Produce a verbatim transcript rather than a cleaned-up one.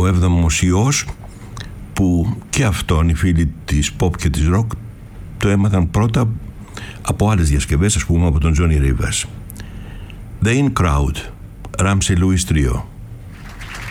ο έβδομος ιός, που και αυτόν οι φίλοι της pop και της rock το έμαθαν πρώτα από άλλες διασκευές, ας πούμε από τον Johnny Rivers. The In Crowd, Ramsey Lewis Trio.